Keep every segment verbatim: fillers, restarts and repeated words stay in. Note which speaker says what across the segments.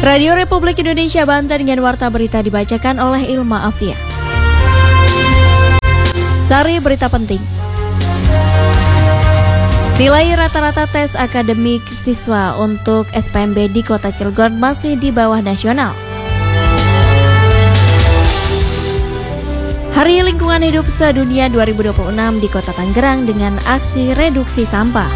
Speaker 1: Radio Republik Indonesia Banten dengan warta berita dibacakan oleh Ilma Afia. Sari berita penting. Nilai rata-rata tes akademik siswa untuk S P M B di Kota Cilegon masih di bawah nasional. Hari Lingkungan Hidup Sedunia dua ribu dua puluh enam di Kota Tangerang dengan aksi reduksi sampah.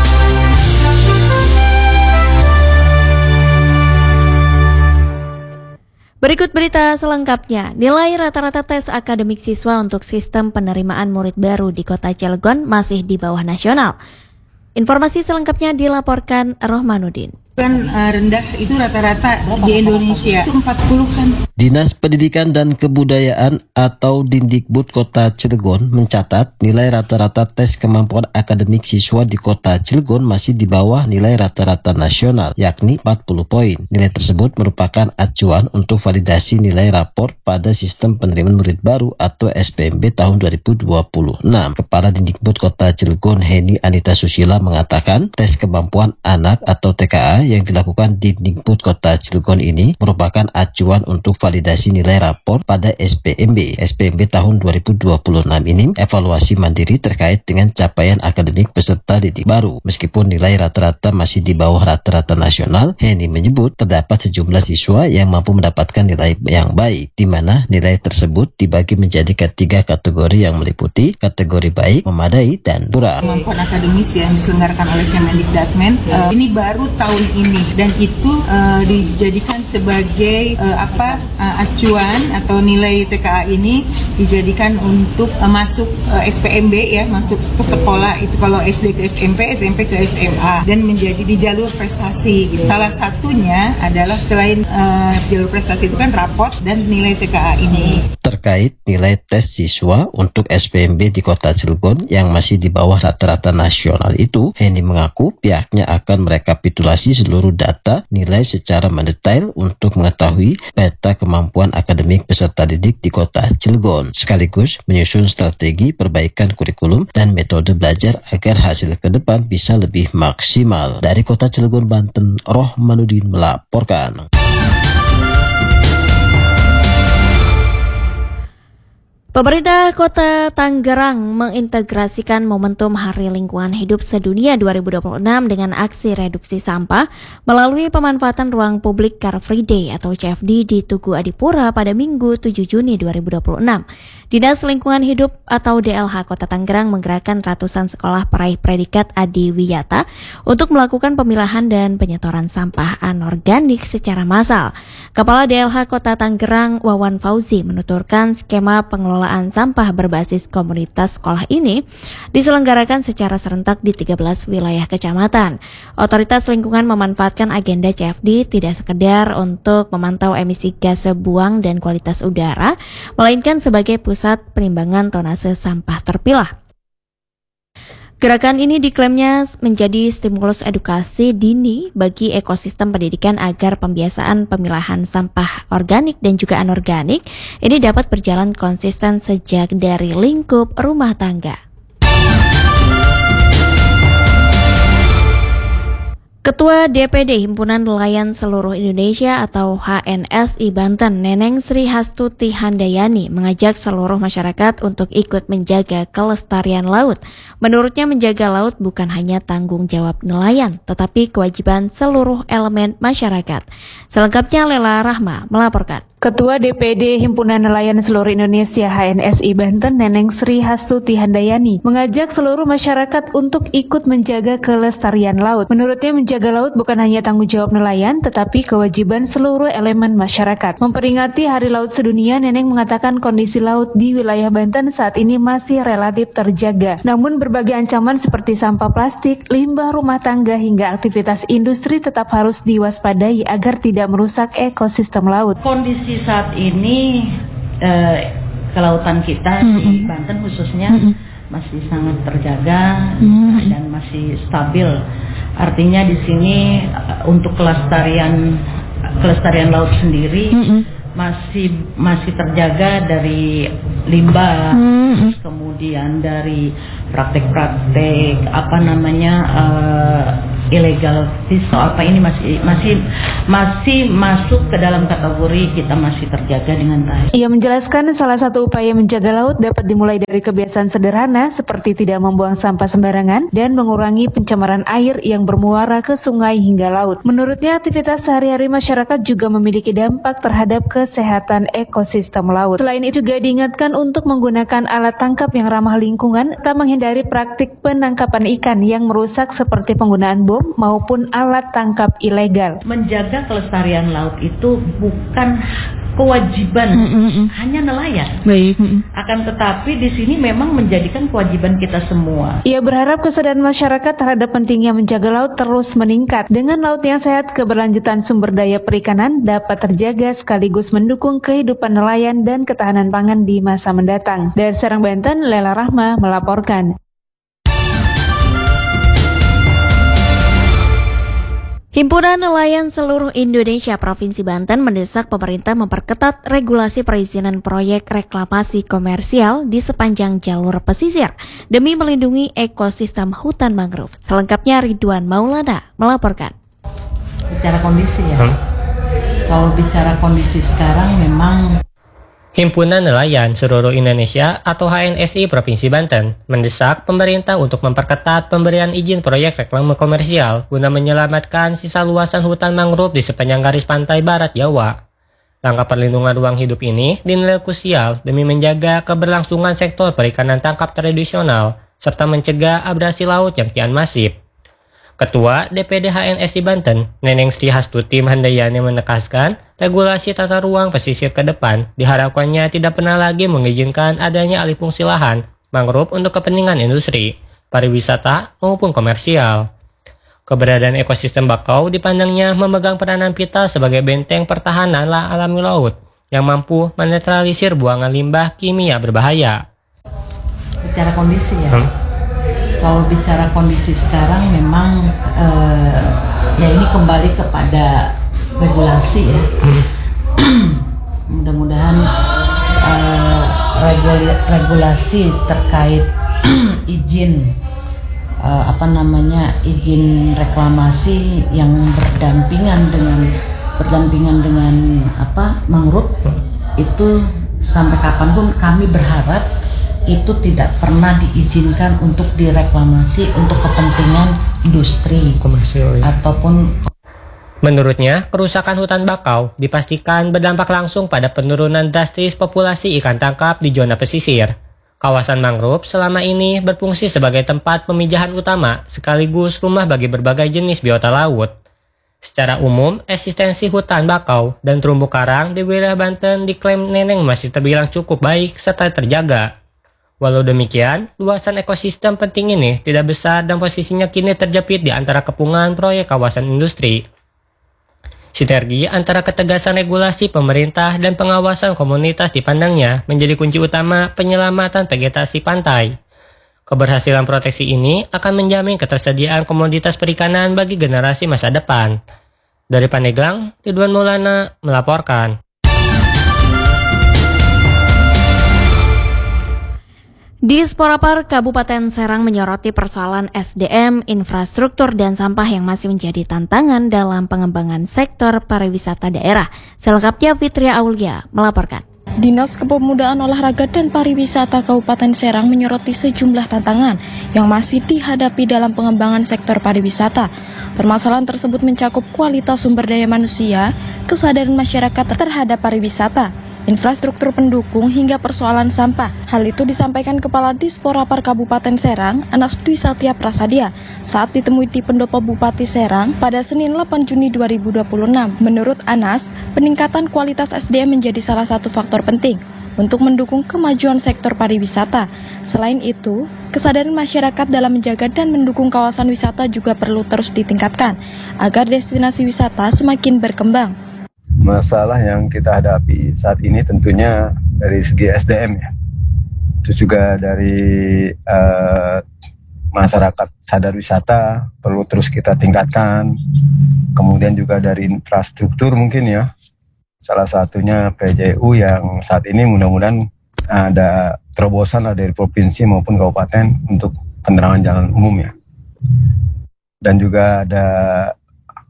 Speaker 1: Berikut berita selengkapnya. Nilai rata-rata tes akademik siswa untuk sistem penerimaan murid baru di Kota Cilegon masih di bawah nasional. Informasi selengkapnya dilaporkan Rohmanuddin.
Speaker 2: Kan uh, rendah itu rata-rata di Indonesia itu empat puluhan.
Speaker 3: Dinas Pendidikan dan Kebudayaan atau Dindikbud Kota Cilegon mencatat nilai rata-rata tes kemampuan akademik siswa di Kota Cilegon masih di bawah nilai rata-rata nasional, yakni empat puluh poin. Nilai tersebut merupakan acuan untuk validasi nilai rapor pada sistem penerimaan murid baru atau S P M B tahun dua ribu dua puluh enam. Kepala Dindikbud Kota Cilegon Heni Anita Susila mengatakan tes kemampuan anak atau T K A yang dilakukan di Dindikbud Kota Cilegon ini merupakan acuan untuk validasi nilai rapor pada S P M B. S P M B tahun dua ribu dua puluh enam ini evaluasi mandiri terkait dengan capaian akademik peserta didik baru. Meskipun nilai rata-rata masih di bawah rata-rata nasional, Heni menyebut terdapat sejumlah siswa yang mampu mendapatkan nilai yang baik, di mana nilai tersebut dibagi menjadi ketiga kategori yang meliputi kategori baik, memadai, dan kurang.
Speaker 2: Kemampuan akademis yang diselenggarakan oleh Kemendikdasmen uh, ini baru tahun ini dan itu uh, dijadikan sebagai uh, apa uh, acuan atau nilai T K A ini dijadikan untuk uh, masuk uh, S P M B ya, masuk ke sekolah itu kalau S D ke S M P, S M P ke S M A dan menjadi di jalur prestasi gitu. Salah satunya adalah selain uh, jalur prestasi itu kan rapot dan nilai T K A ini.
Speaker 3: Terkait nilai tes siswa untuk S P M B di Kota Cilegon yang masih di bawah rata-rata nasional itu, Heni mengaku pihaknya akan merekapitulasi seluruh data nilai secara mendetail untuk mengetahui peta kemampuan akademik peserta didik di Kota Cilegon, sekaligus menyusun strategi perbaikan kurikulum dan metode belajar agar hasil ke depan bisa lebih maksimal. Dari Kota Cilegon, Banten, Rohmanuddin melaporkan.
Speaker 1: Pemerintah Kota Tangerang mengintegrasikan momentum Hari Lingkungan Hidup Sedunia dua ribu dua puluh enam dengan aksi reduksi sampah melalui pemanfaatan ruang publik Car Free Day atau C F D di Tugu Adipura pada Minggu tujuh Juni dua ribu dua puluh enam. Dinas Lingkungan Hidup atau D L H Kota Tangerang menggerakkan ratusan sekolah peraih predikat Adiwiyata untuk melakukan pemilahan dan penyetoran sampah anorganik secara massal. Kepala D L H Kota Tangerang Wawan Fauzi menuturkan skema pengelolaan sampah berbasis komunitas sekolah ini diselenggarakan secara serentak di tiga belas wilayah kecamatan. Otoritas lingkungan memanfaatkan agenda C F D tidak sekedar untuk memantau emisi gas buang dan kualitas udara, melainkan sebagai pusat penimbangan tonase sampah terpilah. Gerakan ini diklaimnya menjadi stimulus edukasi dini bagi ekosistem pendidikan agar pembiasaan pemilahan sampah organik dan juga anorganik ini dapat berjalan konsisten sejak dari lingkup rumah tangga. Ketua D P D Himpunan Nelayan Seluruh Indonesia atau H N S I Banten, Neneng Sri Hastuti Handayani mengajak seluruh masyarakat untuk ikut menjaga kelestarian laut. Menurutnya menjaga laut bukan hanya tanggung jawab nelayan, tetapi kewajiban seluruh elemen masyarakat. Selengkapnya Lela Rahma melaporkan.
Speaker 4: Ketua D P D Himpunan Nelayan Seluruh Indonesia H N S I Banten, Neneng Sri Hastuti Handayani mengajak seluruh masyarakat untuk ikut menjaga kelestarian laut. Menurutnya menjaga laut bukan hanya tanggung jawab nelayan, tetapi kewajiban seluruh elemen masyarakat. Memperingati Hari Laut Sedunia, Neneng mengatakan kondisi laut di wilayah Banten saat ini masih relatif terjaga. Namun berbagai ancaman seperti sampah plastik, limbah rumah tangga hingga aktivitas industri tetap harus diwaspadai agar tidak merusak ekosistem laut.
Speaker 5: Kondisi saat ini eh, kelautan kita mm-hmm. di Banten khususnya mm-hmm. masih sangat terjaga mm-hmm. dan masih stabil. Artinya di sini uh, untuk kelestarian kelestarian laut sendiri mm-hmm. masih masih terjaga dari limbah, mm-hmm. kemudian dari praktek-praktek apa namanya uh, ilegal fish apa ini masih masih masih masuk ke dalam kategori kita masih terjaga dengan baik.
Speaker 4: Ia menjelaskan salah satu upaya menjaga laut dapat dimulai dari kebiasaan sederhana seperti tidak membuang sampah sembarangan dan mengurangi pencemaran air yang bermuara ke sungai hingga laut. Menurutnya, aktivitas sehari-hari masyarakat juga memiliki dampak terhadap kesehatan ekosistem laut. Selain itu juga diingatkan untuk menggunakan alat tangkap yang ramah lingkungan, tak menghindari praktik penangkapan ikan yang merusak seperti penggunaan bom maupun alat tangkap ilegal.
Speaker 5: Menjaga kelestarian laut itu bukan kewajiban mm -mm. hanya nelayan. Baik. Mm -mm. Akan tetapi di sini memang menjadikan kewajiban kita semua.
Speaker 4: Ia berharap kesadaran masyarakat terhadap pentingnya menjaga laut terus meningkat. Dengan laut yang sehat, keberlanjutan sumber daya perikanan dapat terjaga sekaligus mendukung kehidupan nelayan dan ketahanan pangan di masa mendatang. Dari Serang, Banten, Lela Rahma melaporkan.
Speaker 1: Himpunan Nelayan Seluruh Indonesia Provinsi Banten mendesak pemerintah memperketat regulasi perizinan proyek reklamasi komersial di sepanjang jalur pesisir demi melindungi ekosistem hutan mangrove. Selengkapnya Ridwan Maulana melaporkan.
Speaker 6: Bicara kondisi ya, hmm? Kalau bicara kondisi sekarang memang
Speaker 7: Himpunan Nelayan Seluruh Indonesia atau H N S I Provinsi Banten mendesak pemerintah untuk memperketat pemberian izin proyek reklame komersial guna menyelamatkan sisa luasan hutan mangrove di sepanjang garis pantai barat Jawa. Langkah perlindungan ruang hidup ini dinilai krusial demi menjaga keberlangsungan sektor perikanan tangkap tradisional serta mencegah abrasi laut yang kian masif. Ketua D P D H N S I Banten, Neneng Sri Hastuti Handayani menegaskan, regulasi tata ruang pesisir ke depan diharapkannya tidak pernah lagi mengizinkan adanya alih fungsi lahan mangrove untuk kepentingan industri, pariwisata maupun komersial. Keberadaan ekosistem bakau dipandangnya memegang peranan vital sebagai benteng pertahanan alami laut yang mampu menetralisir buangan limbah kimia berbahaya.
Speaker 6: Bicara kondisi ya. Hmm? Kalau bicara kondisi sekarang memang uh, ya ini kembali kepada regulasi ya. Mudah-mudahan uh, regula- regulasi terkait izin uh, apa namanya izin reklamasi yang berdampingan dengan berdampingan dengan apa mangrove itu sampai kapanpun kami berharap itu tidak pernah diizinkan untuk direklamasi untuk kepentingan industri komersial ya. Ataupun
Speaker 7: menurutnya, kerusakan hutan bakau dipastikan berdampak langsung pada penurunan drastis populasi ikan tangkap di zona pesisir. Kawasan mangrove selama ini berfungsi sebagai tempat pemijahan utama sekaligus rumah bagi berbagai jenis biota laut. Secara umum, eksistensi hutan bakau dan terumbu karang di wilayah Banten diklaim Neneng masih terbilang cukup baik serta terjaga. Walau demikian, luasan ekosistem penting ini tidak besar dan posisinya kini terjepit di antara kepungan proyek kawasan industri. Sinergi antara ketegasan regulasi pemerintah dan pengawasan komunitas dipandangnya menjadi kunci utama penyelamatan vegetasi pantai. Keberhasilan proteksi ini akan menjamin ketersediaan komoditas perikanan bagi generasi masa depan. Dari Pandeglang, Ridwan Maulana melaporkan.
Speaker 1: Disporapar Kabupaten Serang menyoroti persoalan S D M, infrastruktur, dan sampah yang masih menjadi tantangan dalam pengembangan sektor pariwisata daerah. Selengkapnya Fitria Aulia melaporkan.
Speaker 8: Dinas Kepemudaan Olahraga dan Pariwisata Kabupaten Serang menyoroti sejumlah tantangan yang masih dihadapi dalam pengembangan sektor pariwisata. Permasalahan tersebut mencakup kualitas sumber daya manusia, kesadaran masyarakat terhadap pariwisata, infrastruktur pendukung hingga persoalan sampah. Hal itu disampaikan Kepala Disporapar Kabupaten Serang, Anas Dwi Satya Prasadia, saat ditemui di Pendopo Bupati Serang pada Senin delapan Juni dua ribu dua puluh enam. Menurut Anas, peningkatan kualitas S D M menjadi salah satu faktor penting untuk mendukung kemajuan sektor pariwisata. Selain itu, kesadaran masyarakat dalam menjaga dan mendukung kawasan wisata juga perlu terus ditingkatkan agar destinasi wisata semakin berkembang.
Speaker 9: Masalah yang kita hadapi saat ini tentunya dari segi S D M ya, terus juga dari uh, masyarakat sadar wisata perlu terus kita tingkatkan, kemudian juga dari infrastruktur mungkin ya, salah satunya P J U yang saat ini mudah-mudahan ada terobosan dari provinsi maupun kabupaten untuk penerangan jalan umum ya, dan juga ada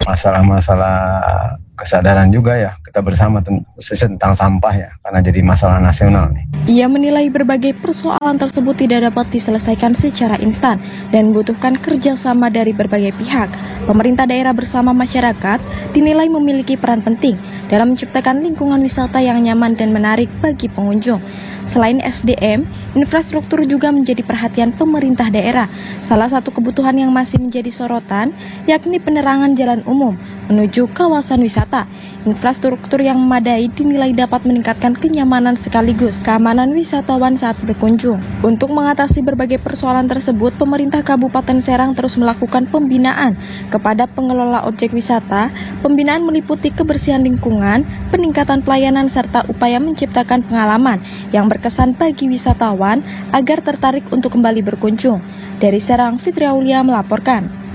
Speaker 9: masalah-masalah kesadaran juga ya kita bersama khususnya tentang sampah ya, karena jadi masalah nasional nih.
Speaker 8: Ia menilai berbagai persoalan tersebut tidak dapat diselesaikan secara instan dan membutuhkan kerjasama dari berbagai pihak. Pemerintah daerah bersama masyarakat dinilai memiliki peran penting dalam menciptakan lingkungan wisata yang nyaman dan menarik bagi pengunjung. Selain S D M, infrastruktur juga menjadi perhatian pemerintah daerah. Salah satu kebutuhan yang masih menjadi sorotan yakni penerangan jalan umum menuju kawasan wisata. Infrastruktur yang memadai dinilai dapat meningkatkan kenyamanan sekaligus keamanan wisatawan saat berkunjung. Untuk mengatasi berbagai persoalan tersebut, pemerintah Kabupaten Serang terus melakukan pembinaan kepada pengelola objek wisata. Pembinaan meliputi kebersihan lingkungan, peningkatan pelayanan, serta upaya menciptakan pengalaman yang berkesan bagi wisatawan agar tertarik untuk kembali berkunjung. Dari Serang, Fitri Aulia melaporkan.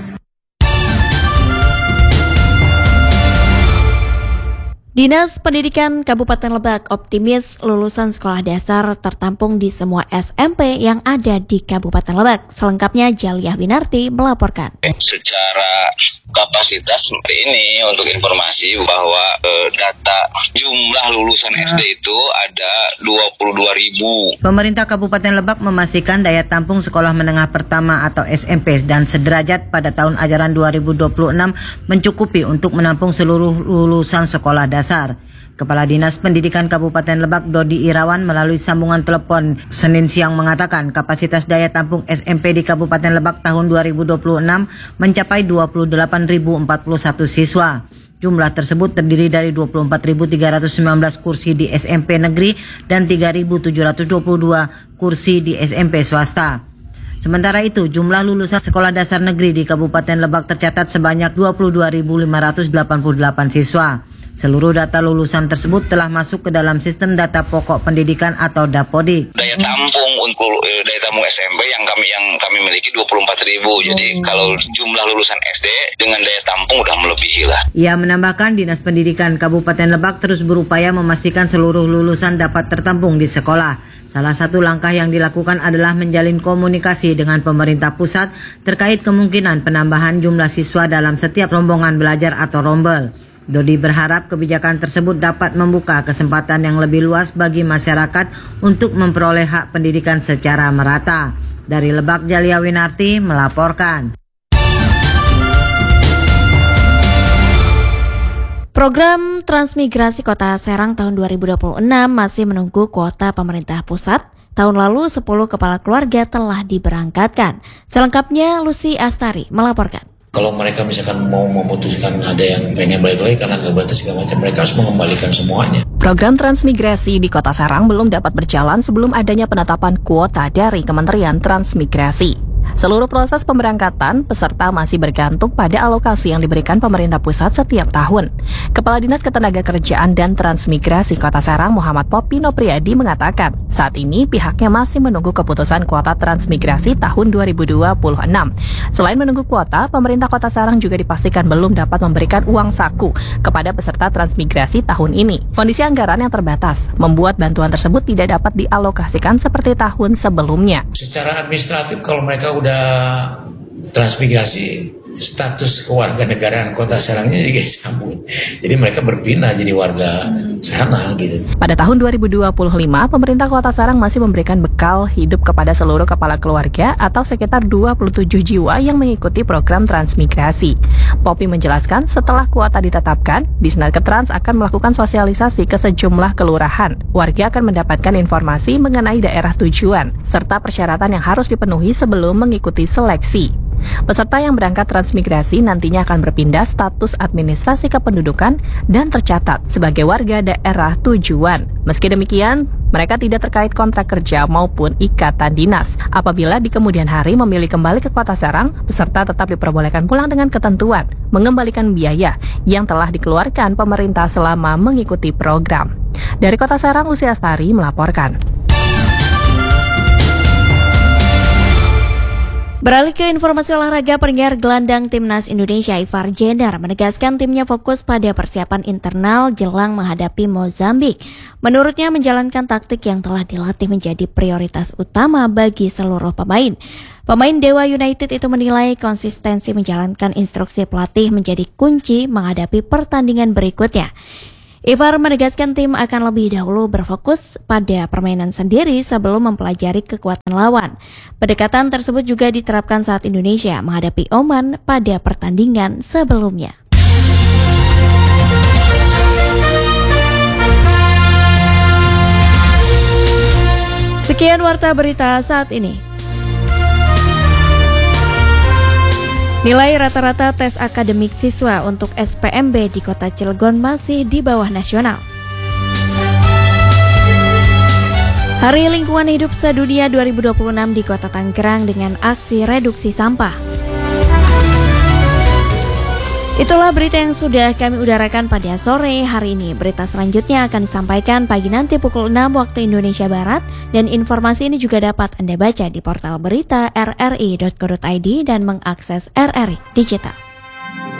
Speaker 1: Dinas Pendidikan Kabupaten Lebak optimis lulusan sekolah dasar tertampung di semua S M P yang ada di Kabupaten Lebak. Selengkapnya Jaliah Winarti melaporkan.
Speaker 10: Secara kapasitas ini untuk informasi bahwa eh, data jumlah lulusan S D itu ada dua puluh dua ribu.
Speaker 11: Pemerintah Kabupaten Lebak memastikan daya tampung sekolah menengah pertama atau S M P dan sederajat pada tahun ajaran dua ribu dua puluh enam mencukupi untuk menampung seluruh lulusan sekolah dasar. Kepala Dinas Pendidikan Kabupaten Lebak Dodi Irawan melalui sambungan telepon Senin siang mengatakan kapasitas daya tampung S M P di Kabupaten Lebak tahun dua ribu dua puluh enam mencapai dua puluh delapan ribu empat puluh satu siswa. Jumlah tersebut terdiri dari dua puluh empat ribu tiga ratus sembilan belas kursi di S M P negeri dan tiga ribu tujuh ratus dua puluh dua kursi di S M P swasta. Sementara itu, jumlah lulusan sekolah dasar negeri di Kabupaten Lebak tercatat sebanyak dua puluh dua ribu lima ratus delapan puluh delapan siswa. Seluruh data lulusan tersebut telah masuk ke dalam sistem data pokok pendidikan atau Dapodik.
Speaker 10: Daya tampung untuk eh, daya tampung S M P yang kami yang kami miliki dua puluh empat ribu. Jadi hmm. kalau jumlah lulusan S D dengan daya tampung udah melebihi lah.
Speaker 11: Ia menambahkan Dinas Pendidikan Kabupaten Lebak terus berupaya memastikan seluruh lulusan dapat tertampung di sekolah. Salah satu langkah yang dilakukan adalah menjalin komunikasi dengan pemerintah pusat terkait kemungkinan penambahan jumlah siswa dalam setiap rombongan belajar atau rombel. Dodi berharap kebijakan tersebut dapat membuka kesempatan yang lebih luas bagi masyarakat untuk memperoleh hak pendidikan secara merata. Dari Lebak, Jalia Winarti melaporkan.
Speaker 1: Program Transmigrasi Kota Serang tahun dua ribu dua puluh enam masih menunggu kuota pemerintah pusat. Tahun lalu sepuluh kepala keluarga telah diberangkatkan. Selengkapnya Lucy Astari melaporkan.
Speaker 12: Kalau mereka misalkan mau memutuskan ada yang pengen balik lagi karena nggak batas segala macam, mereka harus mengembalikan semuanya.
Speaker 13: Program transmigrasi di Kota Serang belum dapat berjalan sebelum adanya penetapan kuota dari Kementerian Transmigrasi. Seluruh proses pemberangkatan peserta masih bergantung pada alokasi yang diberikan pemerintah pusat setiap tahun. Kepala Dinas Ketenagakerjaan dan Transmigrasi Kota Serang Muhammad Popino Priyadi mengatakan, saat ini pihaknya masih menunggu keputusan kuota transmigrasi tahun dua ribu dua puluh enam. Selain menunggu kuota, pemerintah Kota Serang juga dipastikan belum dapat memberikan uang saku kepada peserta transmigrasi tahun ini. Kondisi anggaran yang terbatas membuat bantuan tersebut tidak dapat dialokasikan seperti tahun sebelumnya.
Speaker 12: Secara administratif kalau mereka udah transmigrasi, status kewarganegaraan Kota Serangnya juga disambut. Jadi mereka berpindah jadi warga sana gitu.
Speaker 13: Pada tahun dua ribu dua puluh lima, pemerintah Kota Serang masih memberikan bekal hidup kepada seluruh kepala keluarga atau sekitar dua puluh tujuh jiwa yang mengikuti program transmigrasi. Popi menjelaskan setelah kuota ditetapkan, Disnakertrans akan melakukan sosialisasi ke sejumlah kelurahan. Warga akan mendapatkan informasi mengenai daerah tujuan serta persyaratan yang harus dipenuhi sebelum mengikuti seleksi. Peserta yang berangkat transmigrasi nantinya akan berpindah status administrasi kependudukan dan tercatat sebagai warga daerah tujuan. Meski demikian, mereka tidak terkait kontrak kerja maupun ikatan dinas. Apabila di kemudian hari memilih kembali ke Kota Serang, peserta tetap diperbolehkan pulang dengan ketentuan mengembalikan biaya yang telah dikeluarkan pemerintah selama mengikuti program. Dari Kota Serang, Lucy Astari melaporkan.
Speaker 1: Beralih ke informasi olahraga, pendengar gelandang timnas Indonesia Ivar Jenner menegaskan timnya fokus pada persiapan internal jelang menghadapi Mozambik. Menurutnya menjalankan taktik yang telah dilatih menjadi prioritas utama bagi seluruh pemain. Pemain Dewa United itu menilai konsistensi menjalankan instruksi pelatih menjadi kunci menghadapi pertandingan berikutnya. Ivar menegaskan tim akan lebih dahulu berfokus pada permainan sendiri sebelum mempelajari kekuatan lawan. Pendekatan tersebut juga diterapkan saat Indonesia menghadapi Oman pada pertandingan sebelumnya. Sekian warta berita saat ini. Nilai rata-rata tes akademik siswa untuk S P M B di Kota Cilegon masih di bawah nasional. Hari Lingkungan Hidup Sedunia dua ribu dua puluh enam di Kota Tangerang dengan aksi reduksi sampah. Itulah berita yang sudah kami udarakan pada sore hari ini. Berita selanjutnya akan disampaikan pagi nanti pukul enam waktu Indonesia Barat, dan informasi ini juga dapat Anda baca di portal berita r r i dot co dot i d dan mengakses R R I Digital.